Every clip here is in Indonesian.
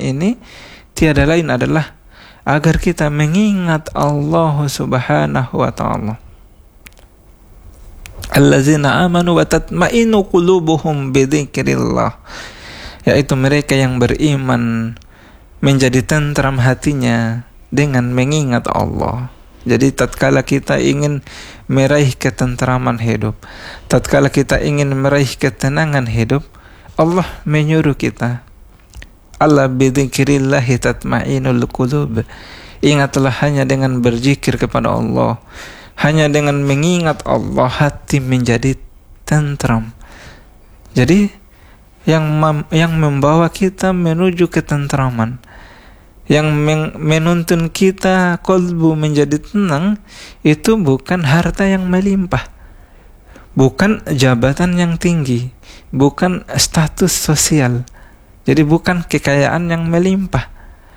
ini tiada lain adalah agar kita mengingat Allah Subhanahu wa ta'ala. Allazina amanu wa tatma'innu qulubuhum bidzikrillah, yaitu mereka yang beriman menjadi tentram hatinya dengan mengingat Allah. Jadi tatkala kita ingin meraih ketentraman hidup, tatkala kita ingin meraih ketenangan hidup, Allah menyuruh kita, Allah bidzikrillahi tatma'innul qulub. Ingatlah hanya dengan berzikir kepada Allah, hanya dengan mengingat Allah hati menjadi tentram. Jadi yang membawa kita menuju ketentraman, yang menuntun kita qalbu menjadi tenang, itu bukan harta yang melimpah, bukan jabatan yang tinggi, bukan status sosial. Jadi bukan kekayaan yang melimpah,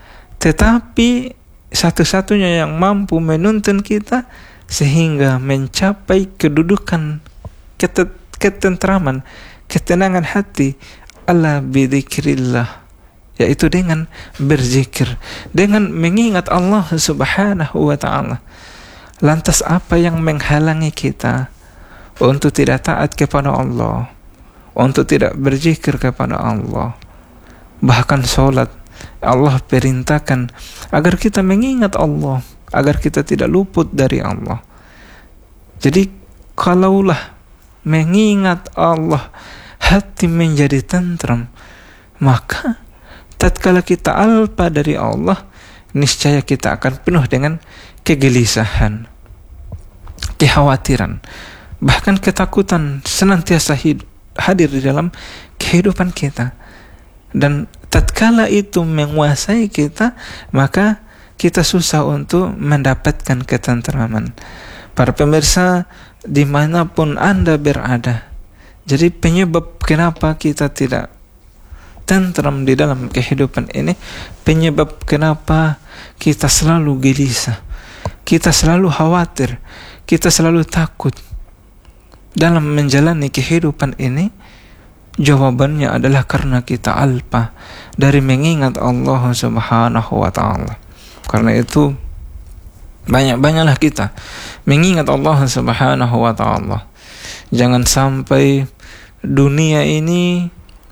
tetapi satu-satunya yang mampu menuntun kita sehingga mencapai kedudukan ketentraman, ketenangan hati, ala bidzikrillah, yaitu dengan berzikir, dengan mengingat Allah Subhanahu wa ta'ala. Lantas apa yang menghalangi kita untuk tidak taat kepada Allah, untuk tidak berzikir kepada Allah? Bahkan sholat, Allah perintahkan agar kita mengingat Allah, agar kita tidak luput dari Allah. Jadi kalaulah mengingat Allah hati menjadi tentram, maka tatkala kita alpa dari Allah, niscaya kita akan penuh dengan kegelisahan, kekhawatiran, bahkan ketakutan senantiasa hadir di dalam kehidupan kita. Dan tatkala itu menguasai kita, maka kita susah untuk mendapatkan ketentraman. Para pemirsa, dimanapun Anda berada, jadi penyebab kenapa kita tidak tentram di dalam kehidupan ini, penyebab kenapa kita selalu gelisah, kita selalu khawatir, kita selalu takut dalam menjalani kehidupan ini, jawabannya adalah karena kita alpa dari mengingat Allah Subhanahu wa ta'ala. Karena itu banyak-banyaklah kita mengingat Allah Subhanahu wa ta'ala. Jangan sampai dunia ini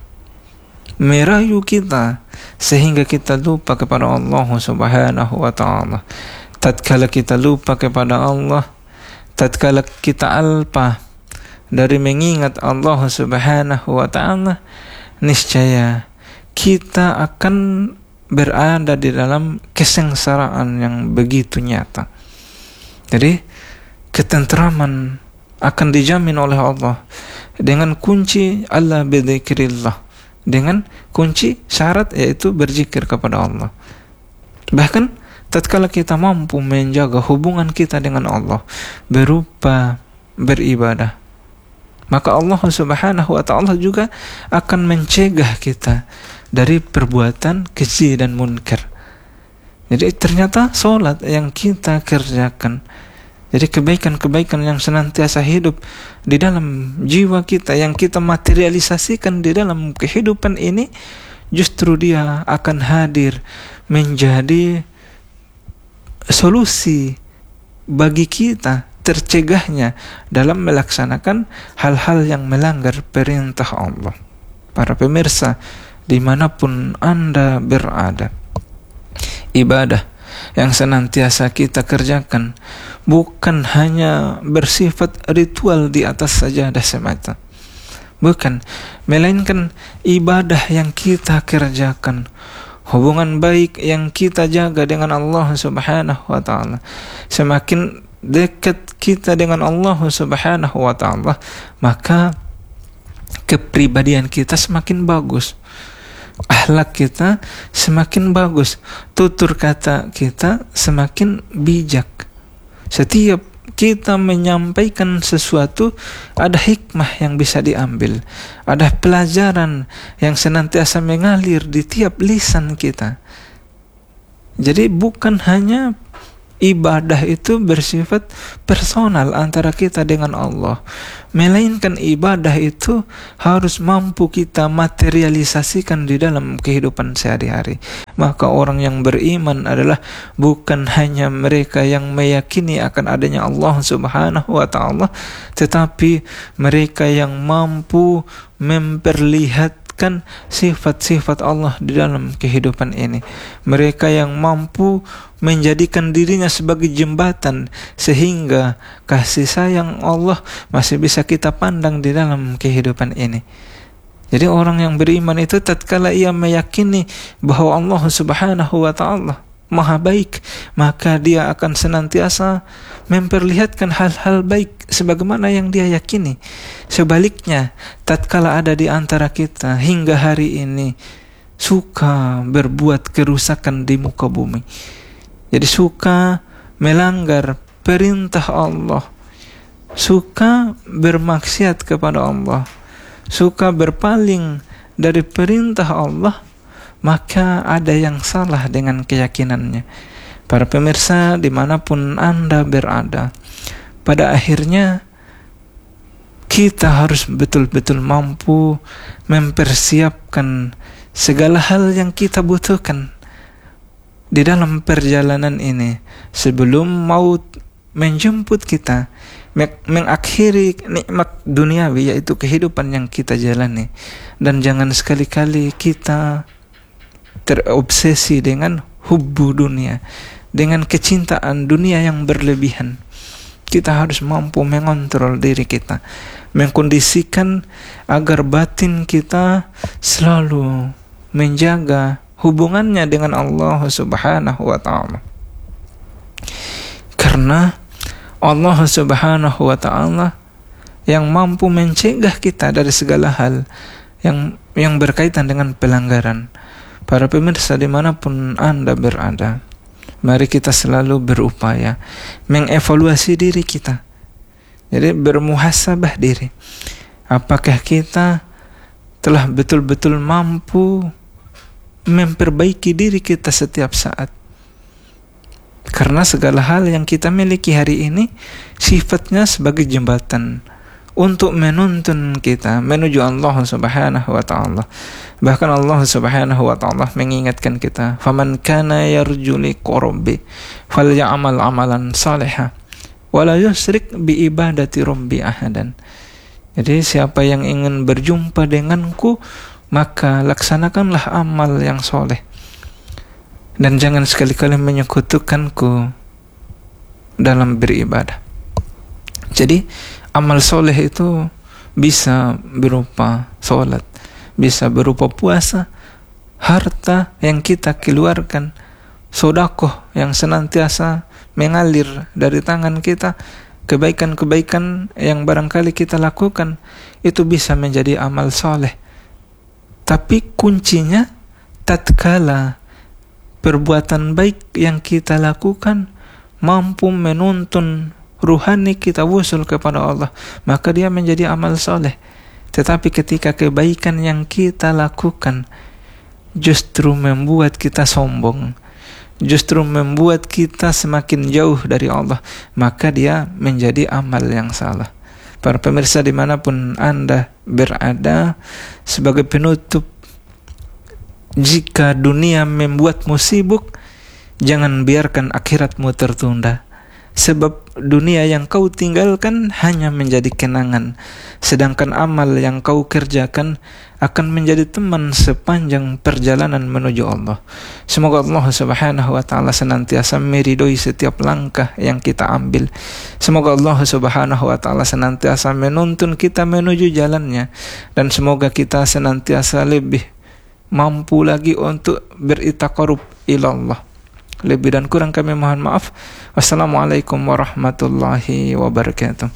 merayu kita sehingga kita lupa kepada Allah Subhanahu wa ta'ala. Tatkala kita lupa kepada Allah, tatkala kita alpa dari mengingat Allah Subhanahu wa ta'ala, niscaya kita akan berada di dalam kesengsaraan yang begitu nyata. Jadi ketentraman akan dijamin oleh Allah dengan kunci Allah bidzikrillah, dengan kunci syarat yaitu berzikir kepada Allah. Bahkan tatkala kita mampu menjaga hubungan kita dengan Allah berupa beribadah, maka Allah Subhanahu wa ta'ala juga akan mencegah kita dari perbuatan keji dan munkar. Jadi ternyata sholat yang kita kerjakan, jadi kebaikan-kebaikan yang senantiasa hidup di dalam jiwa kita, yang kita materialisasikan di dalam kehidupan ini, justru dia akan hadir menjadi solusi bagi kita tercegahnya dalam melaksanakan hal-hal yang melanggar perintah Allah. Para pemirsa, dimanapun Anda berada, ibadah yang senantiasa kita kerjakan bukan hanya bersifat ritual di atas sajadah semata, bukan, melainkan ibadah yang kita kerjakan, hubungan baik yang kita jaga dengan Allah Subhanahu wa ta'ala. Semakin dekat kita dengan Allah Subhanahu wa ta'ala, maka kepribadian kita semakin bagus, akhlak kita semakin bagus, tutur kata kita semakin bijak. Setiap kita menyampaikan sesuatu, ada hikmah yang bisa diambil, ada pelajaran yang senantiasa mengalir di tiap lisan kita. Jadi bukan hanya ibadah itu bersifat personal antara kita dengan Allah, melainkan ibadah itu harus mampu kita materialisasikan di dalam kehidupan sehari-hari. Maka orang yang beriman adalah bukan hanya mereka yang meyakini akan adanya Allah Subhanahu wa ta'ala, tetapi mereka yang mampu memperlihatkan sifat-sifat Allah di dalam kehidupan ini. Mereka yang mampu menjadikan dirinya sebagai jembatan sehingga kasih sayang Allah masih bisa kita pandang di dalam kehidupan ini. Jadi orang yang beriman itu tatkala ia meyakini bahwa Allah Subhanahu wa ta'ala Maha baik, maka dia akan senantiasa memperlihatkan hal-hal baik sebagaimana yang dia yakini. Sebaliknya, tatkala ada di antara kita hingga hari ini suka berbuat kerusakan di muka bumi, jadi suka melanggar perintah Allah, suka bermaksiat kepada Allah, suka berpaling dari perintah Allah, maka ada yang salah dengan keyakinannya. Para pemirsa dimanapun Anda berada, pada akhirnya kita harus betul-betul mampu mempersiapkan segala hal yang kita butuhkan di dalam perjalanan ini sebelum maut menjemput kita, mengakhiri nikmat duniawi, yaitu kehidupan yang kita jalani. Dan jangan sekali-kali kita terobsesi dengan hubbu dunia, dengan kecintaan dunia yang berlebihan. Kita harus mampu mengontrol diri kita, mengkondisikan agar batin kita selalu menjaga hubungannya dengan Allah Subhanahu wa ta'ala. Karena Allah Subhanahu wa ta'ala yang mampu mencegah kita dari segala hal yang berkaitan dengan pelanggaran. Para pemirsa dimanapun Anda berada, mari kita selalu berupaya mengevaluasi diri kita. Jadi bermuhasabah diri. Apakah kita telah betul-betul mampu memperbaiki diri kita setiap saat? Karena segala hal yang kita miliki hari ini sifatnya sebagai jembatan untuk menuntun kita menuju Allah Subhanahu wa ta'ala. Bahkan Allah Subhanahu wa ta'ala mengingatkan kita, "Faman kana yarju liqa rabbi falyamal amalan salihah wa la yusyrik bi ibadati rabbi ahadan." Jadi siapa yang ingin berjumpa denganku, maka laksanakanlah amal yang soleh dan jangan sekali-kali menyekutukanku dalam beribadah. Jadi amal soleh itu bisa berupa sholat, bisa berupa puasa, harta yang kita keluarkan, sedekah yang senantiasa mengalir dari tangan kita, kebaikan-kebaikan yang barangkali kita lakukan, itu bisa menjadi amal soleh. Tapi kuncinya tatkala perbuatan baik yang kita lakukan mampu menuntun ruhani kita wusul kepada Allah, maka dia menjadi amal soleh. Tetapi ketika kebaikan yang kita lakukan justru membuat kita sombong, justru membuat kita semakin jauh dari Allah, maka dia menjadi amal yang salah. Para pemirsa dimanapun Anda berada, sebagai penutup, jika dunia membuatmu sibuk, jangan biarkan akhiratmu tertunda. Sebab dunia yang kau tinggalkan hanya menjadi kenangan, sedangkan amal yang kau kerjakan akan menjadi teman sepanjang perjalanan menuju Allah. Semoga Allah Subhanahu wa ta'ala senantiasa meridhoi setiap langkah yang kita ambil. Semoga Allah Subhanahu wa ta'ala senantiasa menuntun kita menuju jalannya, dan semoga kita senantiasa lebih mampu lagi untuk beritaqarrub ilallah. Lebih dan kurang kami mohon maaf. Wassalamualaikum warahmatullahi wabarakatuh.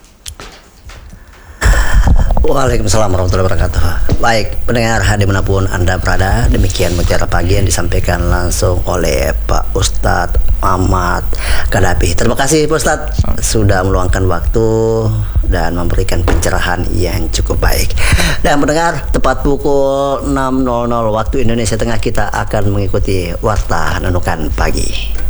Waalaikumsalam warahmatullahi wabarakatuh. Baik, pendengar dimanapun Anda berada, demikian mutiara pagi yang disampaikan langsung oleh Pak Ustadz Ahmad Kadapi. Terima kasih Pak Ustadz sudah meluangkan waktu dan memberikan pencerahan yang cukup baik. Dan pendengar, tepat pukul 6.00 waktu Indonesia Tengah kita akan mengikuti Warta Nunukan Pagi.